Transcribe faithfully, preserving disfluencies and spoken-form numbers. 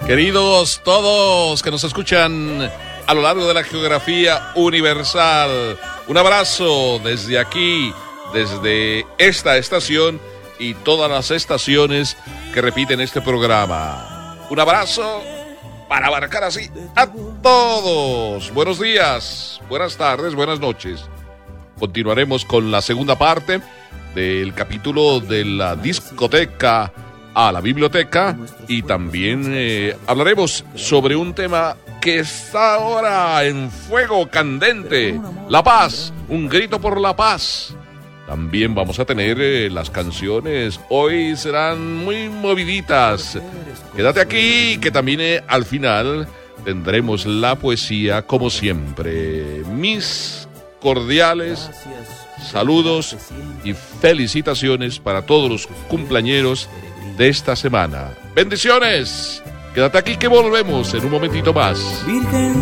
Queridos todos que nos escuchan a lo largo de la geografía universal, un abrazo desde aquí, desde esta estación y todas las estaciones que repiten este programa. Un abrazo para abarcar así a todos. Buenos días, buenas tardes, buenas noches. Continuaremos con la segunda parte del capítulo de la discoteca a la biblioteca y también eh, hablaremos sobre un tema que está ahora en fuego candente, la paz, un grito por la paz. También vamos a tener eh, las canciones, hoy serán muy moviditas. Quédate aquí que también eh, al final tendremos la poesía como siempre. Mis cordiales saludos y felicitaciones para todos los cumpleañeros de esta semana. Bendiciones. Quédate aquí que volvemos en un momentito más. Virgen